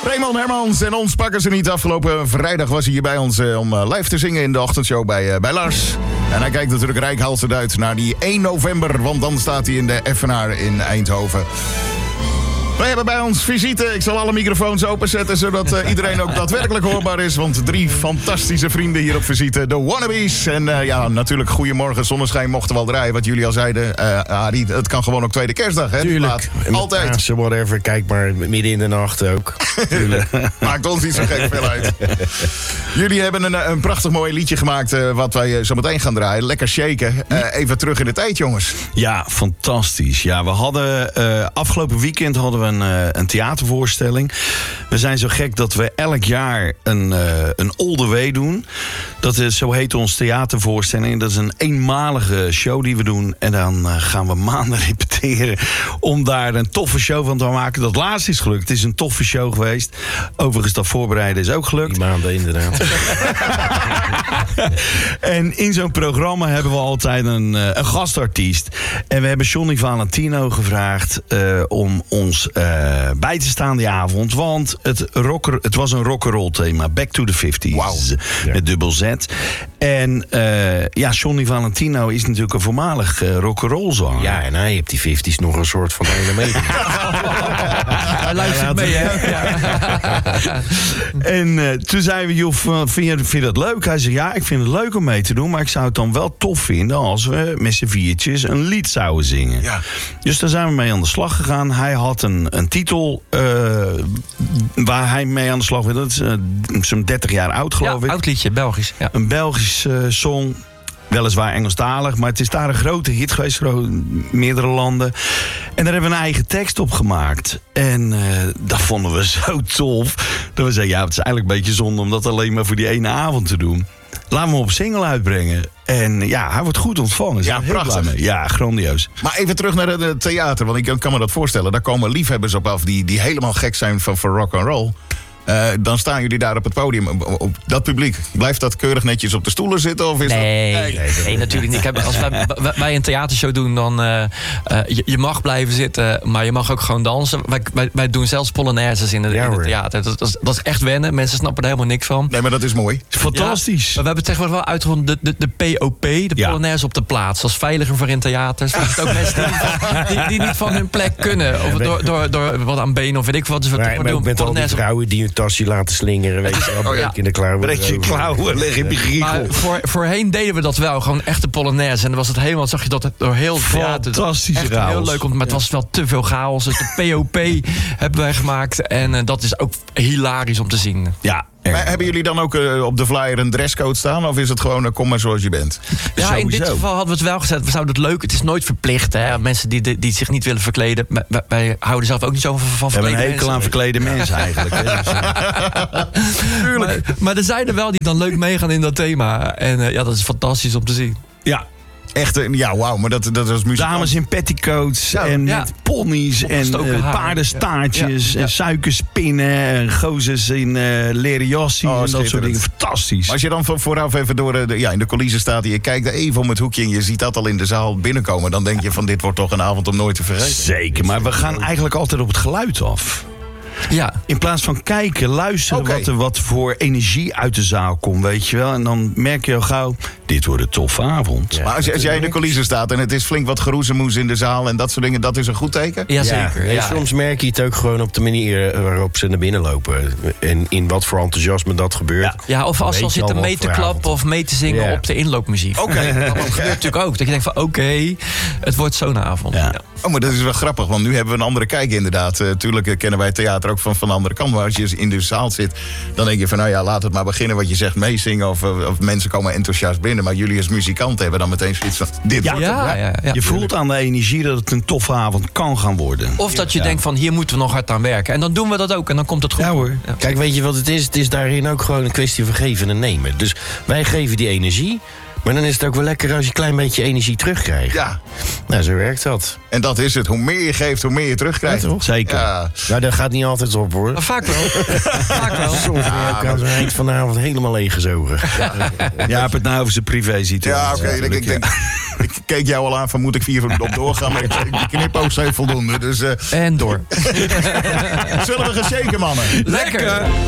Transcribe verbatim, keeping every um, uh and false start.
Raymond Hermans en ons pakken ze niet. Afgelopen vrijdag was hij hier bij ons uh, om uh, live te zingen in de ochtendshow bij, uh, bij Lars. En hij kijkt natuurlijk reikhalsend uit naar die één november, want dan staat hij in de Effenaar in Eindhoven. Wij hebben bij ons visite. Ik zal alle microfoons openzetten, zodat uh, iedereen ook daadwerkelijk hoorbaar is. Want drie fantastische vrienden hier op visite. De Wannabes. En uh, ja, natuurlijk Goedemorgen Zonneschijn mochten wel draaien. Wat jullie al zeiden. Uh, Arie, het kan gewoon ook tweede kerstdag, hè? Tuurlijk. Altijd. Pasen, whatever. Kijk maar midden in de nacht ook. Maakt ons niet zo gek veel uit. Jullie hebben een, een prachtig mooi liedje gemaakt. Uh, wat wij uh, zo meteen gaan draaien. Lekker shaken. Uh, even terug in de tijd, jongens. Ja, fantastisch. Ja, we hadden uh, afgelopen weekend hadden we Een, uh, een theatervoorstelling. We zijn zo gek dat we elk jaar een, uh, een All The Way doen. Dat is, zo heet ons theatervoorstelling. Dat is een eenmalige show die we doen. En dan uh, gaan we maanden repeteren om daar een toffe show van te maken. Dat laatste is gelukt. Het is een toffe show geweest. Overigens, dat voorbereiden is ook gelukt. Die maanden, inderdaad. En in zo'n programma hebben we altijd een, uh, een gastartiest. En we hebben Johnny Valentino gevraagd uh, om ons uh, bij te staan die avond. Want het, rocker, het was een rock'n'roll thema. Back to the fifties. Wow. Ja. Met dubbel Z. En uh, ja, Johnny Valentino is natuurlijk een voormalig uh, rock'n'roll zanger. Ja, en hij heeft die vijftiger nog een soort van element. Hij luistert mee, hè? Ja. En uh, toen zeiden we, joh, vind je, vind je dat leuk? Hij zei, ja, ik vind het leuk om mee te doen, maar ik zou het dan wel tof vinden als we met z'n viertjes een lied zouden zingen. Ja. Dus daar zijn we mee aan de slag gegaan. Hij had een, een titel uh, waar hij mee aan de slag werd. Dat is uh, zo'n dertig jaar oud, geloof Ja, ik. oud liedje, Belgisch. Ja. Een Belgisch uh, song. Weliswaar Engelstalig, maar het is daar een grote hit geweest voor meerdere landen. En daar hebben we een eigen tekst op gemaakt. En uh, dat vonden we zo tof. Dat we zeiden, ja, het is eigenlijk een beetje zonde om dat alleen maar voor die ene avond te doen. Laten we hem op single uitbrengen. En ja, hij wordt goed ontvangen. Ja, prachtig. Ja, grandioos. Maar even terug naar het theater, want ik kan me dat voorstellen. Daar komen liefhebbers op af die, die helemaal gek zijn van, van rock and roll. Uh, dan staan jullie daar op het podium. Op, op dat publiek, blijft dat keurig netjes op de stoelen zitten? Of is Nee, dat... nee, nee, natuurlijk niet. Kijk, als wij, wij een theatershow doen, dan uh, uh, je, je mag blijven zitten, maar je mag ook gewoon dansen. Wij, wij, wij doen zelfs polonaises in, de, Ja, in het hoor. theater. Dat, dat, is, dat is echt wennen. Mensen snappen er helemaal niks van. Nee, maar dat is mooi. Fantastisch. Ja, maar we hebben tegenwoordig wel uitgevonden de, de, de P O P, de Ja. Polonaise op de plaats. Dat is veiliger voor in theaters. Dat is ook mensen die niet, van, die, die niet van hun plek kunnen. Of door, door, door wat aan benen of weet ik wat. Dus we Maar, maar doen ook met al die Polonaise op- vrouwen die hun tasje laten slingeren. Weet je, Oh, ja. in de klauwen. Breek je klauwen, leg je giegel. Maar voor, voorheen deden we dat wel, gewoon echte Polonaise. En dan was het helemaal, zag je dat door heel het theater. Fantastische Echt heel chaos. leuk, maar het was wel te veel chaos. Dus de P O P hebben wij gemaakt. En uh, dat is ook hilarisch om te zien. Ja, Maar hebben jullie dan ook uh, op de flyer een dresscode staan? Of is het gewoon, uh, kom maar zoals je bent? Ja, in dit Sowieso. geval hadden we het wel gezet. We zouden het leuk. Het is nooit verplicht. Hè? Mensen die, die, die zich niet willen verkleden. Wij, wij houden zelf ook niet zo van, van we hebben verklede een hekel aan mensen. verklede mensen eigenlijk. Hè. Dus, uh, Maar, maar er zijn er wel die dan leuk meegaan in dat thema. En uh, ja, dat is fantastisch om te zien. ja, Echt, uh, ja, wauw, maar dat, dat is muziek. dames in petticoats Ja, en ja. met ponies en Opgestoken uh, haar. paardenstaartjes Ja, ja. en suikerspinnen en gozers in uh, leren jassies Oh, en dat soort schitterend. dingen. Fantastisch. Maar als je dan voor- vooraf even door uh, de, ja, in de coulissen staat en je kijkt er even om het hoekje en je ziet dat al in de zaal binnenkomen, dan denk je van dit wordt toch een avond om nooit te vergeten. Zeker, maar we gaan eigenlijk altijd op het geluid af. Ja, In plaats van kijken, luisteren Oké. wat, er, wat voor energie uit de zaal komt, weet je wel. En dan merk je al gauw, dit wordt een toffe avond. Maar als, je- als jij in de coulissen staat en het is flink wat geroezemoes in de zaal en dat soort dingen, dat is een goed teken? ja, zeker. Ja, Ja. Soms merk je het ook gewoon op de manier waarop ze naar binnen lopen. En in wat voor enthousiasme dat gebeurt. Ja. Ja, of Dan als ze al weet je zitten al mee wat te voor klappen avond. of mee te zingen Ja. op de inloopmuziek. Oké. Dat gebeurt natuurlijk ook. Dat je denkt van oké, het wordt zo'n avond. Ja. Ja. Oh, maar dat is wel grappig, want nu hebben we een andere kijk inderdaad. Uh, tuurlijk uh, kennen wij theater ook van, van de andere kant. Maar als je in de zaal zit, dan denk je van nou ja, laat het maar beginnen wat je zegt, meezingen. Of, uh, of mensen komen enthousiast binnen. Maar jullie als muzikant hebben dan meteen zoiets van dit Ja. wordt het. Ja, ja, ja. Je voelt aan de energie dat het een toffe avond kan gaan worden. Of dat je denkt van hier moeten we nog hard aan werken. En dan doen we dat ook en dan komt het goed. Ja hoor. Ja. Kijk, weet je wat het is? Het is daarin ook gewoon een kwestie van geven en nemen. Dus wij geven die energie. Maar dan is het ook wel lekker als je een klein beetje energie terugkrijgt. Ja, Nou, zo werkt dat. en dat is het. Hoe meer je geeft, hoe meer je terugkrijgt. Ja, toch? Zeker. Ja. Nou, dat gaat niet altijd op, hoor. Maar vaak wel. vaak wel. Soms ben je ook aan zo'n eind van de avond helemaal leeggezogen. Ja, heb het nou over zijn privé situatie. Ja, oké. ik, ik denk, ik keek jou al aan van moet ik vier op doorgaan. Maar ik zei, die knipoog zijn voldoende. Dus, uh, En door. zullen we gaan shaken, mannen? Lekker!